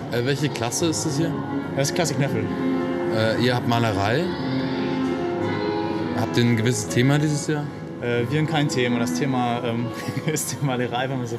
Welche Klasse ist das hier? Das ist Klassik Neffel. Ihr habt Malerei. Habt ihr ein gewisses Thema dieses Jahr? Wir haben kein Thema. Das Thema ist die Malerei, wenn man so